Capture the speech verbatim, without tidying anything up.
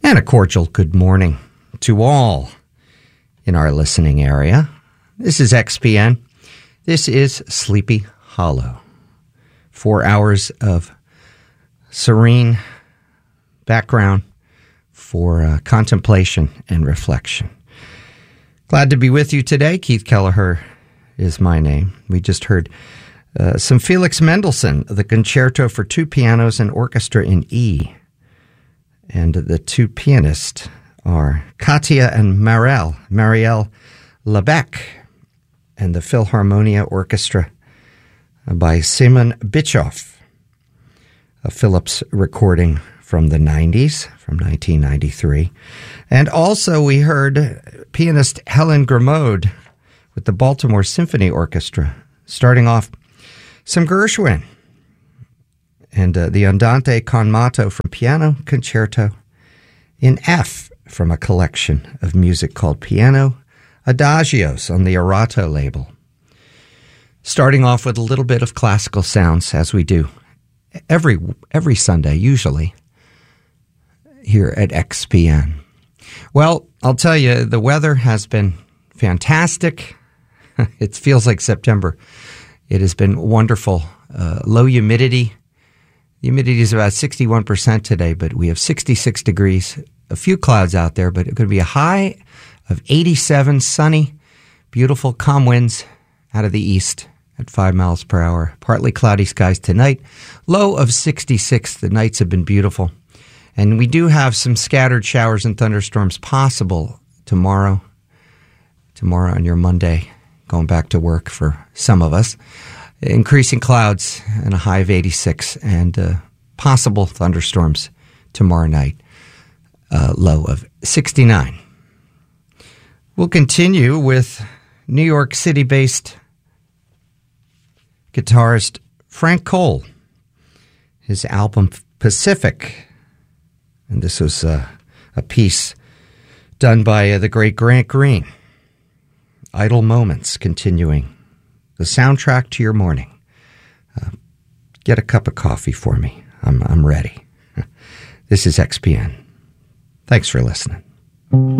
And a cordial good morning to all in our listening area. This is X P N. This is Sleepy Hollow. Four hours of serene background for uh, contemplation and reflection. Glad to be with you today. Keith Kelleher is my name. We just heard uh, some Felix Mendelssohn, the Concerto for Two Pianos and Orchestra in E. And the two pianists are Katia and Marielle, Marielle Lebec, and the Philharmonia Orchestra by Simon Bischoff, a Philips recording from the nineties, from nineteen ninety-three. And also we heard pianist Helen Grimaud with the Baltimore Symphony Orchestra, starting off some Gershwin, and uh, the Andante con Mato from Piano Concerto in F from a collection of music called Piano Adagios on the Arato label. Starting off with a little bit of classical sounds, as we do every every Sunday, usually, here at X P N. Well, I'll tell you, the weather has been fantastic. It feels like September. It has been wonderful. Uh, low humidity. The humidity is about sixty-one percent today, but we have sixty-six degrees. A few clouds out there, but it could be a high of eighty-seven, sunny, beautiful, calm winds out of the east at five miles per hour. Partly cloudy skies tonight. Low of sixty-six. The nights have been beautiful. And we do have some scattered showers and thunderstorms possible tomorrow. Tomorrow on your Monday, going back to work for some of us. Increasing clouds and a high of eighty-six, and uh, possible thunderstorms tomorrow night, uh, low of sixty-nine. We'll continue with New York City-based guitarist Frank Cole, his album Pacific, and this was uh, a piece done by uh, the great Grant Green. Idle Moments, continuing. The soundtrack to your morning. Uh, get a cup of coffee for me. I'm I'm ready. This is X P N. Thanks for listening.